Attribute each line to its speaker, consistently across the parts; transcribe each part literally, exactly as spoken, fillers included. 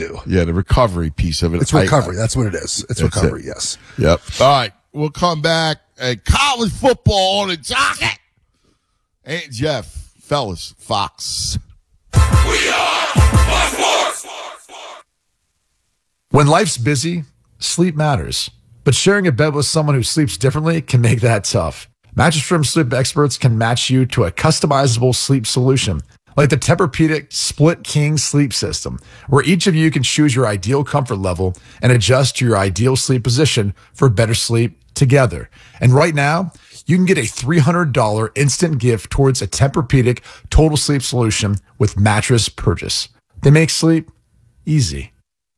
Speaker 1: do.
Speaker 2: Yeah, the recovery piece of it.
Speaker 1: It's recovery. I, That's what it is. It's recovery, it. yes.
Speaker 2: Yep. All right. We'll come back. At college football on the docket. Aunt Jeff, fellas, Fox.
Speaker 3: We are Fox Sports.
Speaker 4: When life's busy, sleep matters. But sharing a bed with someone who sleeps differently can make that tough. Mattress Firm sleep experts can match you to a customizable sleep solution, like the Tempur-Pedic Split King Sleep System, where each of you can choose your ideal comfort level and adjust to your ideal sleep position for better sleep together. And right now, you can get a three hundred dollars instant gift towards a Tempur-Pedic Total Sleep Solution with mattress purchase. They make sleep easy.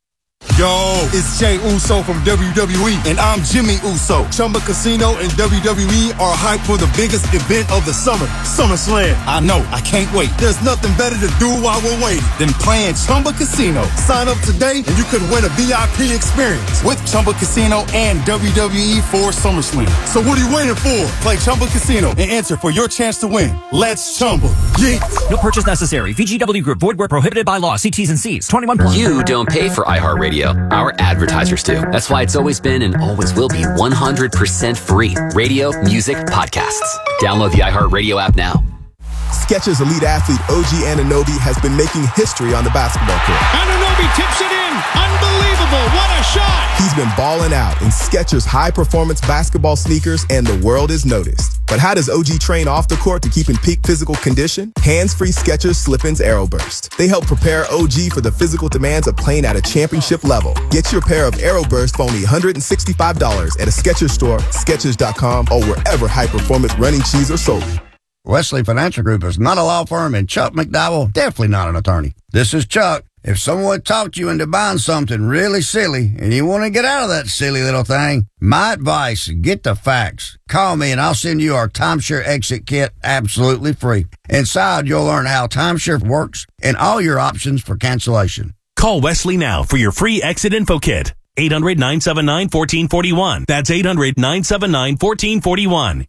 Speaker 5: Yo, it's Jay Uso from W W E, and I'm Jimmy Uso. Chumba Casino and W W E are hyped for the biggest event of the summer, SummerSlam. I know, I can't wait. There's nothing better to do while we're waiting than playing Chumba Casino. Sign up today, and you could win a V I P experience with Chumba Casino and W W E for SummerSlam. So what are you waiting for? Play Chumba Casino and enter for your chance to win. Let's Chumba. Yeah.
Speaker 6: No purchase necessary. V G W Group. Void where prohibited by law. See T's and C's. twenty-one plus.
Speaker 7: You don't pay for iHeartRadio. Our advertisers do. That's why it's always been and always will be one hundred percent free. Radio, music, podcasts. Download the iHeartRadio app now.
Speaker 8: Skechers elite athlete O G Anunoby has been making history on the basketball court.
Speaker 9: Anunoby tips it in. Unbelievable. What a shot.
Speaker 8: He's been balling out in Skechers high-performance basketball sneakers, and the world is noticed. But how does O G train off the court to keep in peak physical condition? Hands-free Skechers Slip-ins Aeroburst. They help prepare O G for the physical demands of playing at a championship level. Get your pair of Aeroburst for only one hundred sixty-five dollars at a Skechers store, Skechers dot com, or wherever high-performance running shoes are sold.
Speaker 10: Wesley Financial Group is not a law firm, and Chuck McDowell definitely not an attorney. This is Chuck. If someone talked you into buying something really silly and you want to get out of that silly little thing, my advice, get the facts. Call me and I'll send you our timeshare exit kit absolutely free. Inside, you'll learn how timeshare works and all your options for cancellation.
Speaker 11: Call Wesley now for your free exit info kit. eight hundred, nine seven nine, one four four one. That's eight hundred, nine seven nine, one four four one.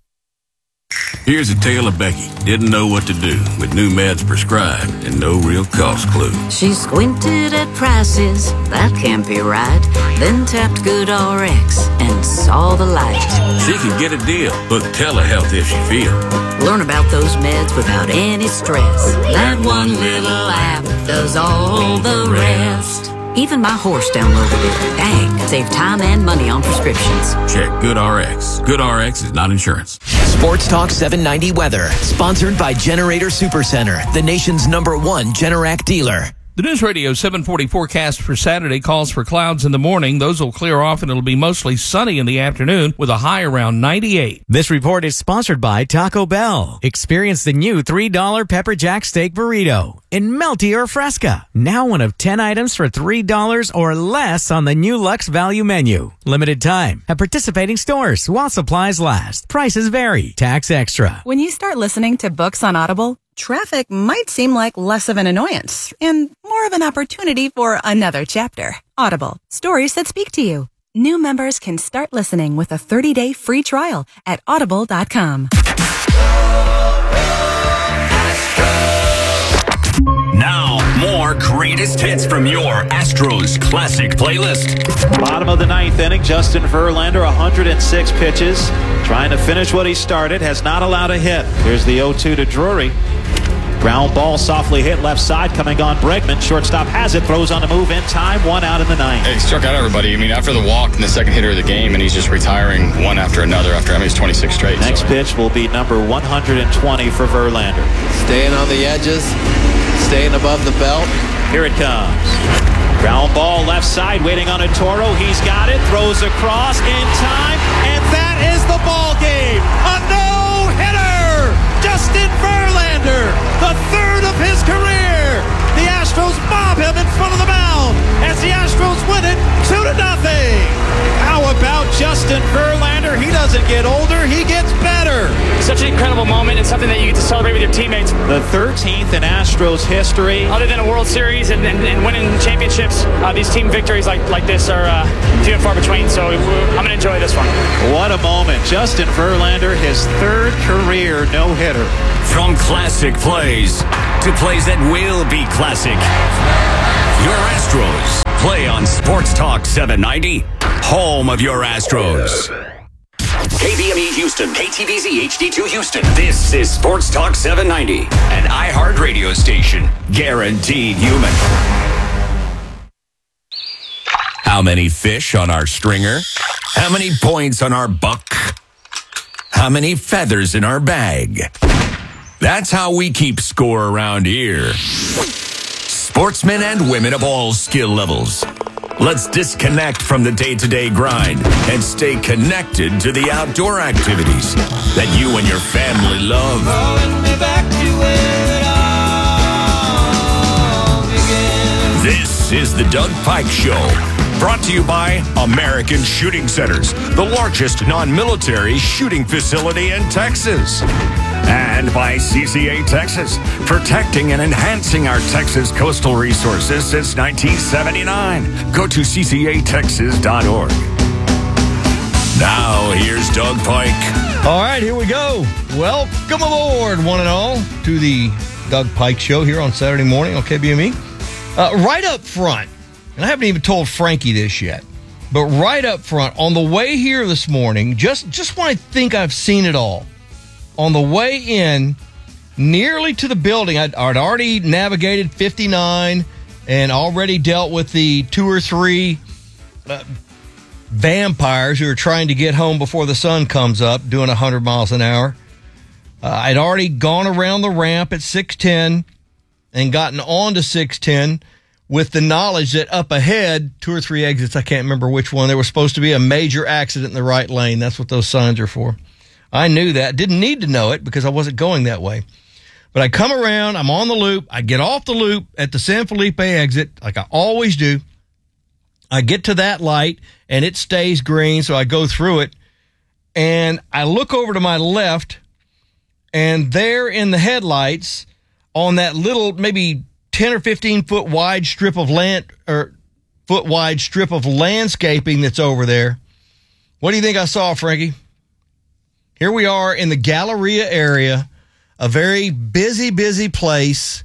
Speaker 3: Here's a tale of Becky. Didn't know what to do with new meds prescribed and no real cost clue.
Speaker 12: She squinted at prices, that can't be right. Then tapped GoodRx and saw the light.
Speaker 3: She could get a deal. Book telehealth if she feels.
Speaker 12: Learn about those meds without any stress. That one little app does all the rest. Even my horse downloaded it. Dang, save time and money on prescriptions.
Speaker 3: Check GoodRx. GoodRx is not insurance.
Speaker 6: Sports Talk seven ninety weather, sponsored by Generator Supercenter, the nation's number one Generac dealer.
Speaker 13: The News Radio seven forty forecast for Saturday calls for clouds in the morning. Those will clear off and it'll be mostly sunny in the afternoon with a high around ninety-eight.
Speaker 14: This report is sponsored by Taco Bell. Experience the new three dollar Pepper Jack Steak Burrito in Melty or Fresca. Now one of ten items for three dollars or less on the new Lux Value Menu. Limited time at participating stores while supplies last. Prices vary. Tax extra.
Speaker 15: When you start listening to books on Audible, traffic might seem like less of an annoyance and more of an opportunity for another chapter. Audible, stories that speak to you. New members can start listening with a thirty-day free trial at audible dot com.
Speaker 11: Now, more greatest hits from your Astros Classic playlist.
Speaker 16: Bottom of the ninth inning, Justin Verlander, one hundred six pitches. Trying to finish what he started, has not allowed a hit. Here's the oh two to Drury. Ground ball softly hit left side, coming on Bregman. Shortstop has it, throws on the move in time, one out in the ninth.
Speaker 17: Hey, he struck out everybody. I mean, after the walk and the second hitter of the game, and he's just retiring one after another after, I mean, it's twenty-six straight.
Speaker 16: Next
Speaker 17: so.
Speaker 16: pitch will be number one hundred twenty for Verlander.
Speaker 18: Staying on the edges, staying above the belt.
Speaker 16: Here it comes. Ground ball left side, waiting on a Toro. He's got it, throws across in time, and that is the ball game. A no-hitter! Justin Verlander, the third of his career. The Astros mob him in front of the mound as the Astros win it two to nothing. How about Justin Verlander? He doesn't get older, he gets better.
Speaker 19: Such an incredible moment and something that you get to celebrate with your teammates.
Speaker 16: The thirteenth in Astros history.
Speaker 19: Other than a World Series and, and, and winning championships, uh, these team victories like, like this are uh, few and far between, so I'm going to enjoy this one.
Speaker 16: What a moment. Justin Verlander, his third career no-hitter.
Speaker 11: From classic plays to plays that will be classic, your Astros
Speaker 20: play on Sports Talk seven ninety, home of your Astros. K B M E Houston, K T V Z H D two Houston. This is Sports Talk seven ninety, an iHeart radio station, guaranteed human. How many fish on our stringer? How many points on our buck? How many feathers in our bag? That's how we keep score around here. Sportsmen and women of all skill levels. Let's disconnect from the day-to-day grind and stay connected to the outdoor activities that you and your family love. This is the Doug Pike Show, brought to you by American Shooting Centers, the largest non-military shooting facility in Texas. And by C C A Texas, protecting and enhancing our Texas coastal resources since nineteen seventy-nine. Go to C C A Texas dot org. Now, here's Doug Pike.
Speaker 21: All right, here we go. Welcome aboard, one and all, to the Doug Pike Show here on Saturday morning on K B M E. Uh, right up front, and I haven't even told Frankie this yet, but right up front, on the way here this morning, just, just when I think I've seen it all, on the way in, nearly to the building, I'd, I'd already navigated fifty-nine and already dealt with the two or three uh, vampires who are trying to get home before the sun comes up, doing one hundred miles an hour. Uh, I'd already gone around the ramp at six ten and gotten onto six ten with the knowledge that up ahead, two or three exits, I can't remember which one, there was supposed to be a major accident in the right lane. That's what those signs are for. I knew that. Didn't need to know it because I wasn't going that way. But I come around, I'm on the loop, I get off the loop at the San Felipe exit, like I always do. I get to that light, and it stays green, so I go through it. And I look over to my left, and there in the headlights, on that little maybe ten or fifteen foot wide strip of land, or foot wide strip of landscaping that's over there, what do you think I saw, Frankie? Here we are in the Galleria area, a very busy, busy place.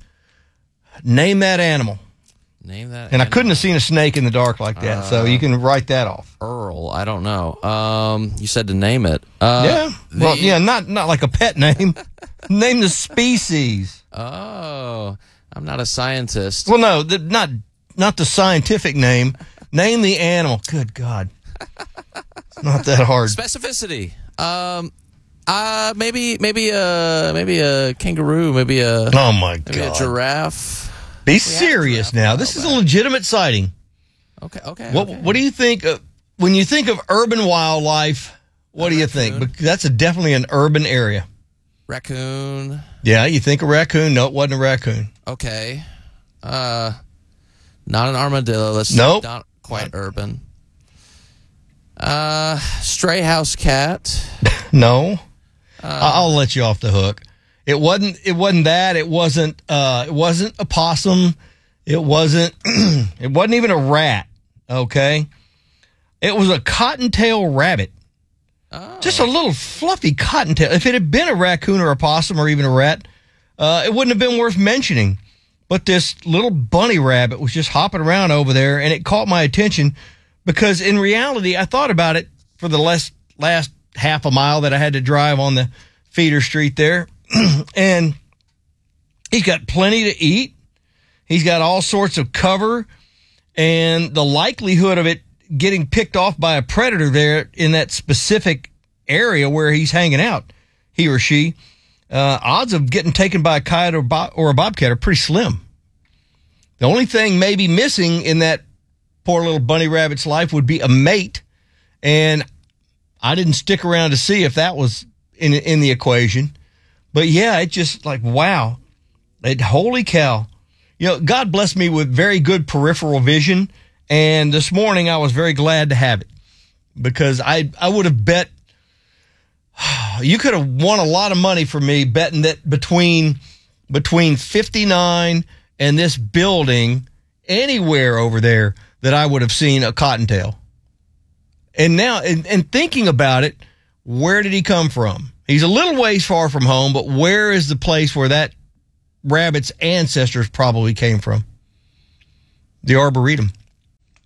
Speaker 21: Name that animal.
Speaker 18: Name that
Speaker 21: And animal. I couldn't have seen a snake in the dark like that, uh, so you can write that off.
Speaker 18: Earl, I don't know. Um, you said to name it. Uh,
Speaker 21: yeah,
Speaker 18: the...
Speaker 21: well, yeah, not not like a pet name. Name the species.
Speaker 18: Oh, I'm not a scientist.
Speaker 21: Well, no, the, not not the scientific name. Name the animal. Good God, it's not that hard.
Speaker 18: Specificity. Um, uh, maybe maybe a maybe a kangaroo. Maybe a
Speaker 21: oh my God,
Speaker 18: maybe a giraffe.
Speaker 21: Be serious now. This is a legitimate sighting.
Speaker 18: Okay, okay.
Speaker 21: What
Speaker 18: okay.
Speaker 21: What do you think of, when you think of urban wildlife? What
Speaker 18: a
Speaker 21: do you
Speaker 18: raccoon.
Speaker 21: think? That's a, definitely an urban area.
Speaker 18: Raccoon.
Speaker 21: Yeah, you think a raccoon? No, it wasn't a raccoon.
Speaker 18: Okay. Uh, not an armadillo. That's
Speaker 21: nope.
Speaker 18: Not quite urban. Uh, stray house cat.
Speaker 21: No.
Speaker 18: Uh,
Speaker 21: I'll let you off the hook. It wasn't. It wasn't that. It wasn't. Uh, it wasn't a possum. It wasn't. It wasn't even a rat. Okay. It was a cottontail rabbit.
Speaker 18: Oh.
Speaker 21: Just a little fluffy cottontail. If it had been a raccoon or a possum or even a rat, uh, it wouldn't have been worth mentioning. But this little bunny rabbit was just hopping around over there, and it caught my attention because in reality, I thought about it for the last last half a mile that I had to drive on the feeder street there. And he's got plenty to eat. He's got all sorts of cover, and the likelihood of it getting picked off by a predator there in that specific area where he's hanging out, he or she, uh, odds of getting taken by a coyote or, bo- or a bobcat are pretty slim. The only thing maybe missing in that poor little bunny rabbit's life would be a mate, and I didn't stick around to see if that was in in the equation. But yeah, it just like, wow. It, holy cow. You know, God blessed me with very good peripheral vision. And this morning I was very glad to have it because I, I would have bet, you could have won a lot of money for me betting that between, between fifty-nine and this building, anywhere over there, that I would have seen a cottontail. And now, and, and thinking about it, where did he come from? He's a little ways far from home, but where is the place where that rabbit's ancestors probably came from? The Arboretum.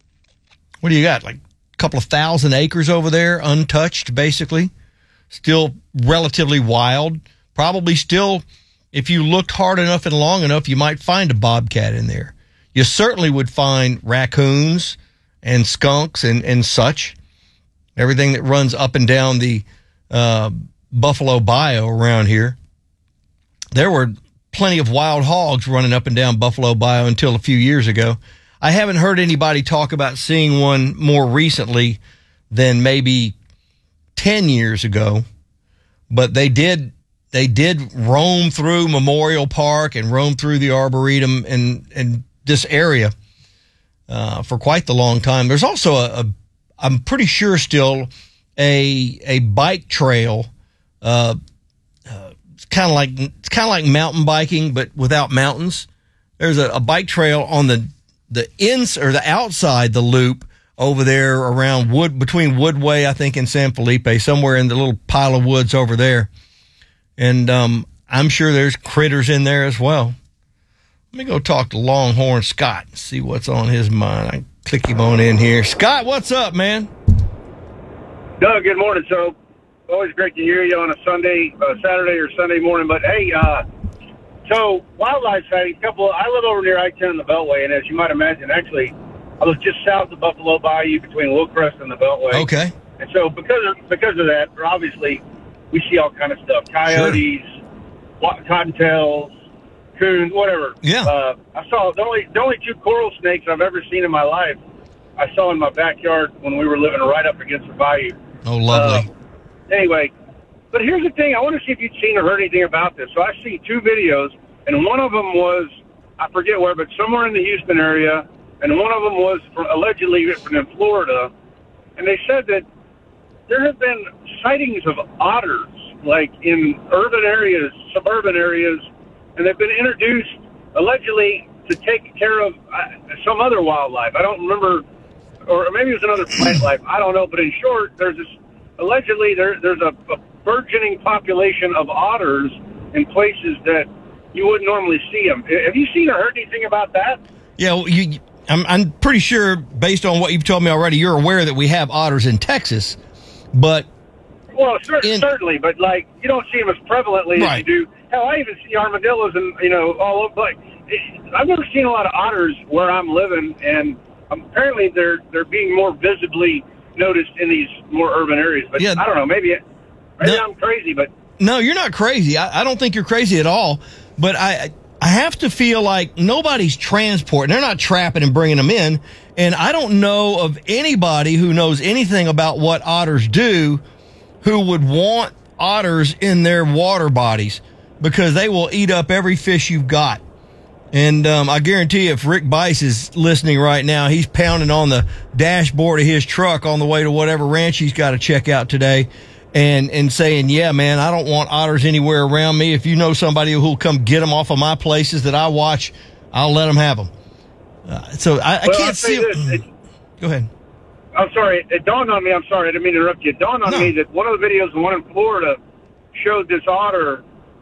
Speaker 21: what do you got? Like a couple of thousand acres over there, untouched, basically. Still relatively wild. Probably still, if you looked hard enough and long enough, you might find a bobcat in there. You certainly would find raccoons and skunks and, and such. Everything that runs up and down the uh, Buffalo Bayou around here. There were plenty of wild hogs running up and down Buffalo Bayou until a few years ago. I haven't heard anybody talk about seeing one more recently than maybe ten years ago, but they did they did roam through Memorial Park and roam through the Arboretum and, and this area uh, for quite the long time. There's also a, a I'm pretty sure still a a bike trail. Uh, uh, it's kind of like it's kind of like mountain biking, but without mountains. There's a, a bike trail on the the ins or the outside the loop over there around Wood between Woodway, I think, and San Felipe, somewhere in the little pile of woods over there. And um, I'm sure there's critters in there as well. Let me go talk to Longhorn Scott and see what's on his mind. I click him on in here. Scott, what's up, man?
Speaker 1: Doug, good morning. So, always great to hear you on a Sunday, uh, Saturday or Sunday morning. But hey, uh, so wildlife sighting. Couple. I live over near I ten in the Beltway, and as you might imagine, actually, I was just south of Buffalo Bayou between Willcrest and the Beltway.
Speaker 21: Okay.
Speaker 1: And so because of because of that, obviously, we see all kind of stuff: coyotes, sure. cottontails, coons, whatever.
Speaker 21: Yeah.
Speaker 1: Uh, I saw the only the only two coral snakes I've ever seen in my life. I saw in my backyard when we were living right up against the bayou.
Speaker 21: Oh, lovely.
Speaker 1: Uh, anyway, but here's the thing. I want to see if you'd seen or heard anything about this. So I see two videos, and one of them was, I forget where, but somewhere in the Houston area, and one of them was from, allegedly from Florida, and they said that there have been sightings of otters, like in urban areas, suburban areas, and they've been introduced allegedly to take care of uh, some other wildlife. I don't remember, or maybe it was another plant life. I don't know. But in short, there's this, allegedly there, there's a, a burgeoning population of otters in places that you wouldn't normally see them. Have you seen or heard anything about that?
Speaker 21: Yeah, well, you, I'm, I'm pretty sure, based on what you've told me already, you're aware that we have otters in Texas, but...
Speaker 1: Well, cer- in, certainly, but, like, you don't see them as prevalently
Speaker 21: right.
Speaker 1: as you do. Hell, I even see armadillos and, you know, all over. Like, I've never seen a lot of otters where I'm living, and apparently they're they're being more visibly noticed in these more urban areas. But yeah, I don't know, maybe, maybe no, I'm crazy, but...
Speaker 21: No, you're not crazy. I, I don't think you're crazy at all, but I... I have to feel like nobody's transporting. They're not trapping and bringing them in. And I don't know of anybody who knows anything about what otters do who would want otters in their water bodies, because they will eat up every fish you've got. And um, I guarantee you, if Rick Bice is listening right now, he's pounding on the dashboard of his truck on the way to whatever ranch he's got to check out today. And, and saying, yeah, man, I don't want otters anywhere around me. If you know somebody who'll come get them off of my places that I watch, I'll let them have them. Uh, so I, I
Speaker 1: well,
Speaker 21: can't see
Speaker 1: this. It.
Speaker 21: Go ahead.
Speaker 1: I'm sorry. It dawned on me. I'm sorry. I didn't mean to interrupt you. It dawned on no. me that one of the videos, the one in Florida, showed this otter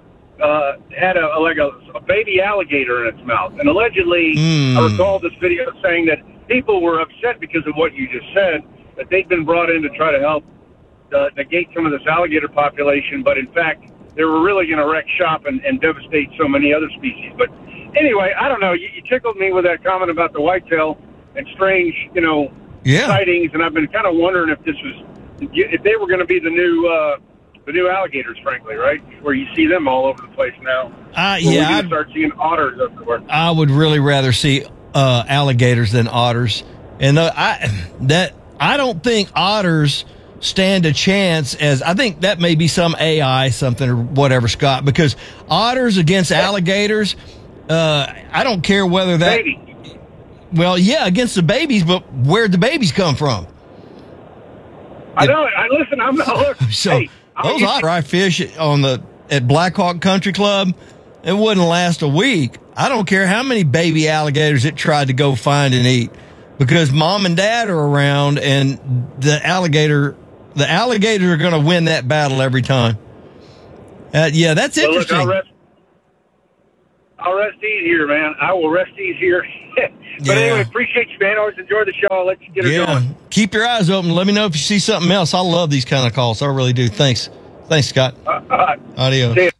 Speaker 1: uh, had a, like a, a baby alligator in its mouth. And allegedly, mm. I recall this video saying that people were upset because of what you just said, that they'd been brought in to try to help Uh, negate some of this alligator population, but in fact, they were really going to wreck shop and, and devastate so many other species. But anyway, I don't know. You, you tickled me with that comment about the whitetail and strange, you know,
Speaker 21: yeah.
Speaker 1: sightings, and I've been kind of wondering if this was, if they were going to be the new, uh, the new alligators, frankly, right? Where you see them all over the place now.
Speaker 21: Uh,
Speaker 1: Where
Speaker 21: yeah,
Speaker 1: we're start seeing otters everywhere.
Speaker 21: I would really rather see uh, alligators than otters, and uh, I that I don't think otters stand a chance. As I think that may be some A I something or whatever, Scott, because otters against alligators, uh, I don't care whether that.
Speaker 1: Baby.
Speaker 21: Well, yeah, against the babies, but where'd the babies come from?
Speaker 1: I know. I listen. I'm not. Look,
Speaker 21: so
Speaker 1: hey,
Speaker 21: those otter I fish on the at Black Hawk Country Club, it wouldn't last a week. I don't care how many baby alligators it tried to go find and eat, because mom and dad are around, and the alligator. The alligators are going to win that battle every time. Uh, yeah, that's interesting.
Speaker 1: Well, look, I'll, rest, I'll rest easy here, man. I will rest easy here. But
Speaker 21: Yeah.
Speaker 1: anyway, appreciate you, man. Always enjoy the show. I'll let you get it
Speaker 21: Yeah.
Speaker 1: going.
Speaker 21: Keep your eyes open. Let me know if you see something else. I love these kind of calls. I really do. Thanks. Thanks, Scott.
Speaker 1: Uh, uh,
Speaker 21: Adios.
Speaker 1: see ya.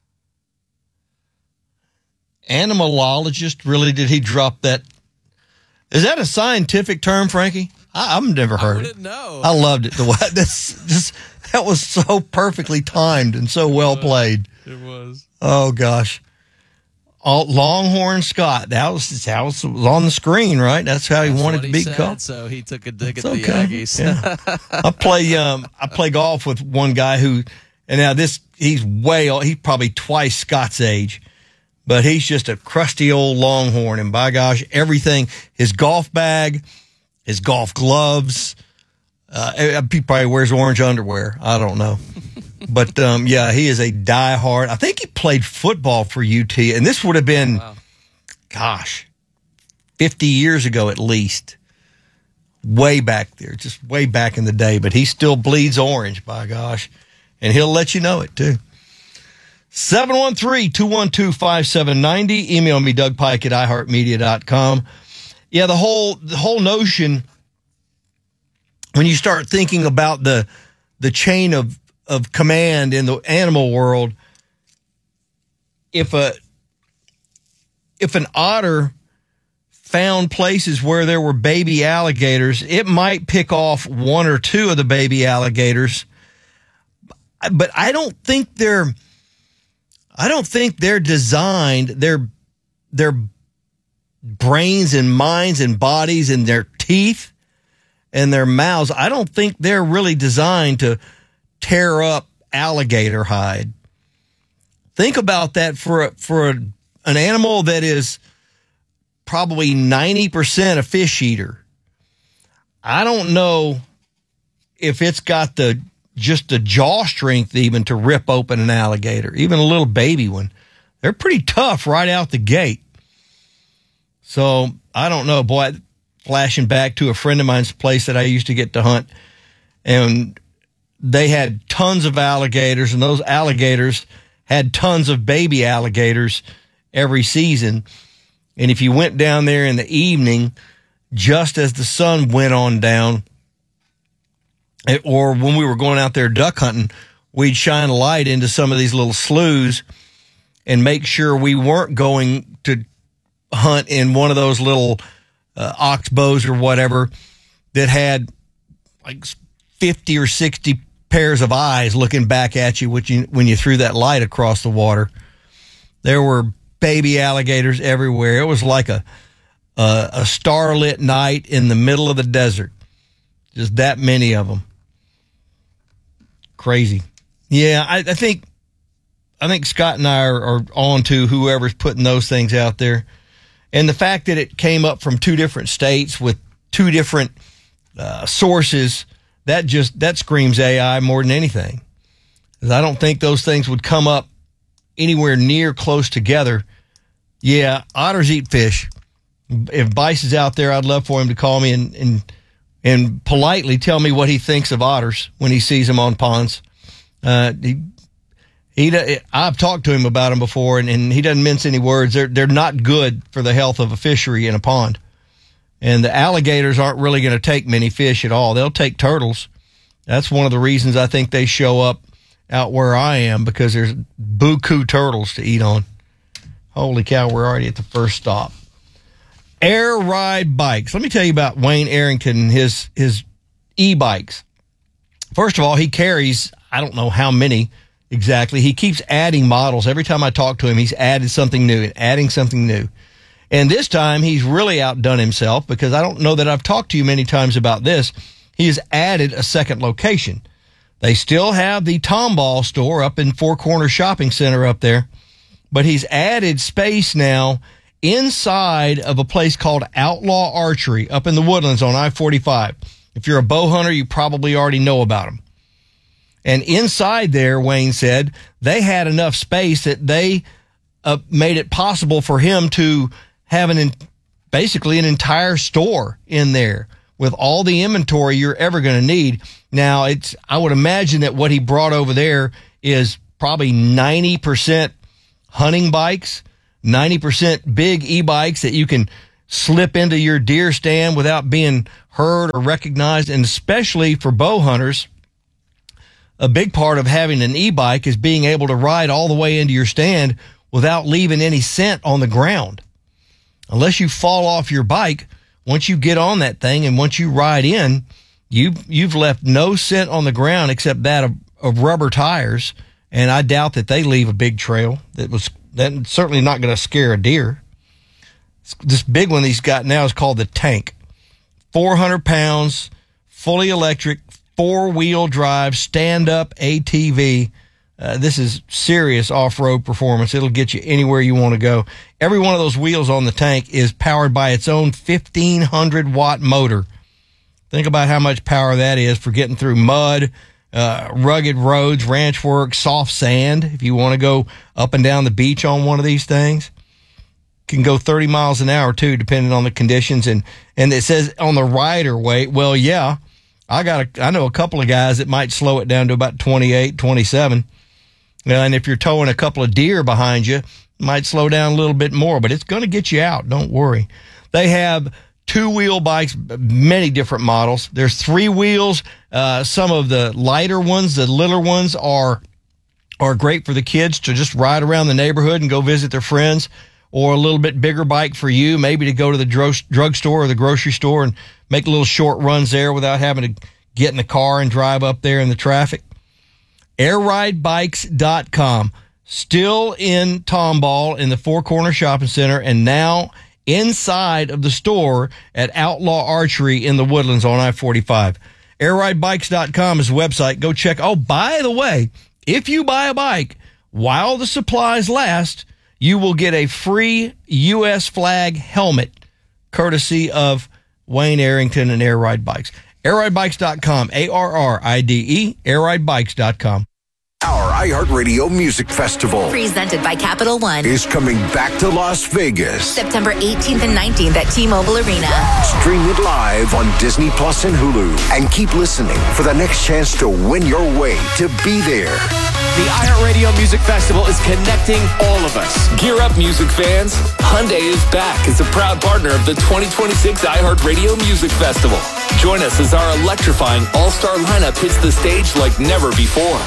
Speaker 21: Animalologist, really, did he drop that? Is that a scientific term, Frankie? I, I've never heard
Speaker 18: I
Speaker 21: it.
Speaker 18: know.
Speaker 21: I loved it. The way that's just that was so perfectly timed and so well played.
Speaker 18: It was.
Speaker 21: Oh gosh. All, Longhorn Scott. That was that was, was on the screen, right? That's how he
Speaker 18: That's
Speaker 21: wanted
Speaker 18: what
Speaker 21: to
Speaker 18: he
Speaker 21: be
Speaker 18: said,
Speaker 21: called.
Speaker 18: So he took a dig
Speaker 21: It's
Speaker 18: at the
Speaker 21: okay.
Speaker 18: Aggies.
Speaker 21: Yeah. I play um I play golf with one guy who, and now this he's way old, he's probably twice Scott's age, but he's just a crusty old Longhorn, and by gosh, everything, his golf bag, his golf gloves, uh, he probably wears orange underwear. I don't know. But um, yeah, he is a diehard. I think he played football for U T, and this would have been, wow. gosh, fifty years ago at least. Way back there, just way back in the day. But he still bleeds orange, by gosh. And he'll let you know it, too. seven one three, two one two, five seven nine zero. Email me, Doug Pike at i heart media dot com. Yeah, the whole the whole notion, when you start thinking about the the chain of, of command in the animal world, if a if an otter found places where there were baby alligators, it might pick off one or two of the baby alligators. But I don't think they're I don't think they're designed, their their brains and minds and bodies and their teeth and their mouths, I don't think they're really designed to tear up alligator hide. Think about that for a, for a, an animal that is probably ninety percent a fish eater. I don't know if it's got the just the jaw strength even to rip open an alligator, even a little baby one. They're pretty tough right out the gate. So I don't know, boy, flashing back to a friend of mine's place that I used to get to hunt, and they had tons of alligators, and those alligators had tons of baby alligators every season. And if you went down there in the evening, just as the sun went on down, or when we were going out there duck hunting, we'd shine a light into some of these little sloughs and make sure we weren't going to hunt in one of those little uh, oxbows or whatever that had like fifty or sixty pairs of eyes looking back at you when you, when you threw that light across the water. There were baby alligators everywhere. It was like a, a, a starlit night in the middle of the desert. Just that many of them. Crazy. Yeah, I, I think I think Scott and I are, are on to whoever's putting those things out there. And the fact that it came up from two different states with two different uh, sources, that just that screams A I more than anything. Because I don't think those things would come up anywhere near close together. Yeah, otters eat fish. If Bice is out there, I'd love for him to call me and, and and politely tell me what he thinks of otters when he sees them on ponds. Uh, he, he, I've talked to him about them before, and, and he doesn't mince any words. They're they're not good for the health of a fishery in a pond. And the alligators aren't really going to take many fish at all. They'll take turtles. That's one of the reasons I think they show up out where I am, because there's buku turtles to eat on. Holy cow, we're already at the first stop. Air Ride Bikes. Let me tell you about Wayne Arrington and his, his e-bikes. First of all, he carries, I don't know how many exactly. He keeps adding models. Every time I talk to him, he's added something new and adding something new. And this time, he's really outdone himself, because I don't know that I've talked to you many times about this. He has added a second location. They still have the Tomball store up in Four Corners Shopping Center up there, but he's added space now inside of a place called Outlaw Archery up in the Woodlands on I forty-five. If you're a bow hunter, you probably already know about them. And inside there, Wayne said, they had enough space that they uh, made it possible for him to have an in, basically an entire store in there with all the inventory you're ever going to need. Now, it's I would imagine that what he brought over there is probably ninety percent hunting bikes, ninety percent big e-bikes that you can slip into your deer stand without being heard or recognized. And especially for bow hunters, a big part of having an e-bike is being able to ride all the way into your stand without leaving any scent on the ground. Unless you fall off your bike, once you get on that thing and once you ride in, you've, you've left no scent on the ground except that of, of rubber tires. And I doubt that they leave a big trail. That was that's certainly not going to scare a deer. This big one he's got now is called the Tank. four hundred pounds, fully electric, four-wheel drive, stand-up A T V. Uh, this is serious off-road performance. It'll get you anywhere you want to go. Every one of those wheels on the Tank is powered by its own fifteen hundred watt motor. Think about how much power that is for getting through mud, uh, rugged roads, ranch work, soft sand. If you want to go up and down the beach on one of these things, can go thirty miles an hour too, depending on the conditions. And, and it says on the rider weight, well, yeah, I got a, I know a couple of guys that might slow it down to about twenty-eight, twenty-seven. And if you're towing a couple of deer behind you, it might slow down a little bit more, but it's going to get you out. Don't worry. They have two-wheel bikes, many different models. There's three wheels. Uh, some of the lighter ones, the littler ones are, are great for the kids to just ride around the neighborhood and go visit their friends, or a little bit bigger bike for you, maybe to go to the dro- drugstore or the grocery store and make little short runs there without having to get in the car and drive up there in the traffic. air ride bikes dot com. Still in Tomball in the Four Corner Shopping Center, and now inside of the store at Outlaw Archery in the Woodlands on I forty-five. air ride bikes dot com is the website. Go check. Oh, by the way, if you buy a bike while the supplies last, you will get a free U S flag helmet courtesy of Wayne Arrington and Air Ride Bikes. air ride bikes dot com, A R R I D E, air ride bikes dot com.
Speaker 2: Our iHeartRadio Music Festival,
Speaker 22: presented by Capital One,
Speaker 2: is coming back to Las Vegas.
Speaker 22: September eighteenth and nineteenth at T-Mobile Arena.
Speaker 2: Stream it live on Disney Plus and Hulu. And keep listening for the next chance to win your way to be there.
Speaker 6: The iHeartRadio Music Festival is connecting all of us. Gear up, music fans. Hyundai is back as a proud partner of the twenty twenty-six iHeartRadio Music Festival. Join us as our electrifying all-star lineup hits the stage like never before.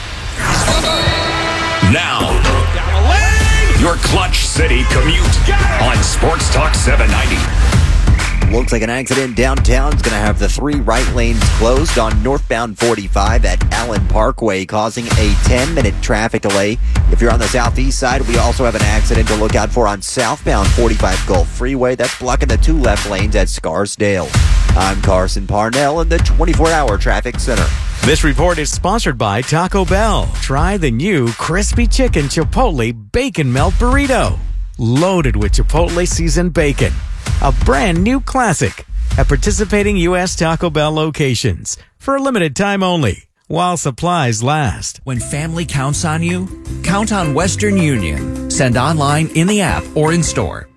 Speaker 20: Now, your Clutch City commute on Sports Talk seven ninety.
Speaker 23: Looks like an accident downtown is going to have the three right lanes closed on northbound forty-five at Allen Parkway, causing a ten-minute traffic delay. If you're on the southeast side, we also have an accident to look out for on southbound forty-five Gulf Freeway. That's blocking the two left lanes at Scarsdale. I'm Carson Parnell in the twenty-four hour Traffic Center.
Speaker 14: This report is sponsored by Taco Bell. Try the new Crispy Chicken Chipotle Bacon Melt Burrito. Loaded with Chipotle seasoned bacon. A brand new classic at participating U S Taco Bell locations for a limited time only while supplies last.
Speaker 24: When family counts on you, count on Western Union. Send online, in the app, or in store.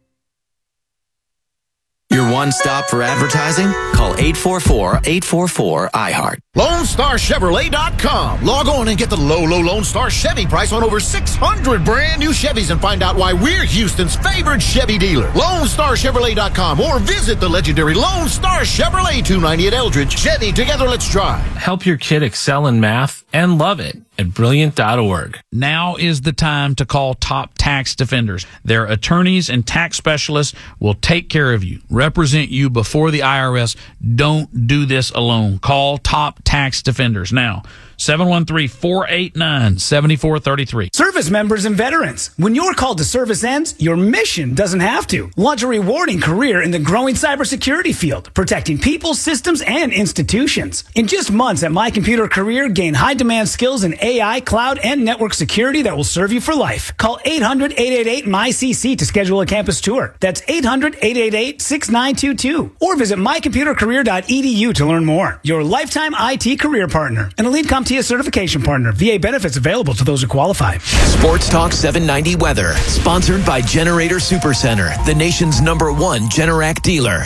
Speaker 6: Your one stop for advertising? Call eight four four, eight four four, I heart.
Speaker 25: Lone Star Chevrolet dot com. Log on and get the low, low Lone Star Chevy price on over six hundred brand new Chevys and find out why we're Houston's favorite Chevy dealer. Lone Star Chevrolet dot com or visit the legendary Lone Star Chevrolet two ninety at Eldridge. Chevy, together let's drive.
Speaker 26: Help your kid excel in math and love it at brilliant dot org.
Speaker 27: Now is the time to call Top Tax Defenders. Their attorneys and tax specialists will take care of you, represent you before the I R S. Don't do this alone. Call Top Tax Defenders now. seven one three, four eight nine, seven four three three.
Speaker 28: Service members and veterans, when your call to service ends, your mission doesn't have to. Launch a rewarding career in the growing cybersecurity field, protecting people, systems, and institutions. In just months at My Computer Career, gain high-demand skills in A I, cloud, and network security that will serve you for life. Call eight hundred, eight eight eight, M Y C C to schedule a campus tour. That's eight hundred, eight eight eight, six nine two two. Or visit my computer career dot e d u to learn more. Your lifetime I T career partner. An elite CompTIA certification partner. V A benefits available to those who qualify.
Speaker 6: Sports Talk seven ninety weather, sponsored by Generator Supercenter, the nation's number one Generac dealer.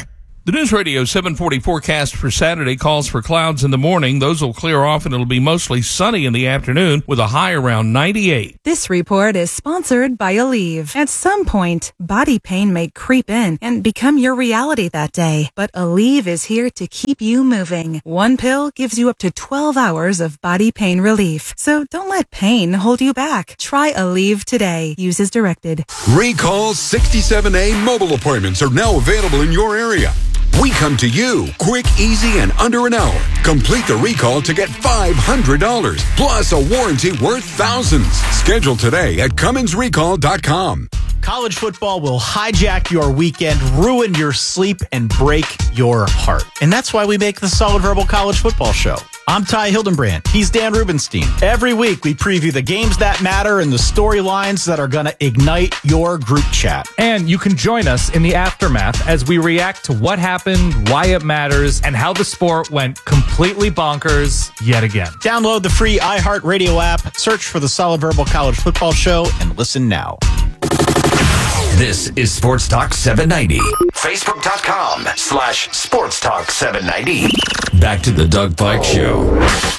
Speaker 13: The News Radio seven forty forecast for Saturday calls for clouds in the morning. Those will clear off and it'll be mostly sunny in the afternoon with a high around ninety-eight.
Speaker 15: This report is sponsored by Aleve. At some point, body pain may creep in and become your reality that day. But Aleve is here to keep you moving. One pill gives you up to twelve hours of body pain relief. So don't let pain hold you back. Try Aleve today. Use as directed.
Speaker 3: Recall sixty-seven A mobile appointments are now available in your area. We come to you, quick, easy, and under an hour. Complete the recall to get five hundred dollars, plus a warranty worth thousands. Schedule today at Cummins Recall dot com.
Speaker 4: College football will hijack your weekend, ruin your sleep, and break your heart. And that's why we make the Solid Verbal College Football Show. I'm Ty Hildenbrand. He's Dan Rubenstein. Every week, we preview the games that matter and the storylines that are going to ignite your group chat.
Speaker 5: And you can join us in the aftermath as we react to what happened, why it matters, and how the sport went completely bonkers yet again.
Speaker 4: Download the free iHeartRadio app, search for the Solid Verbal College Football Show, and listen now.
Speaker 20: This is Sports Talk seven ninety. Facebook.com slash Sports Talk seven ninety. Back to the Doug Pike Show.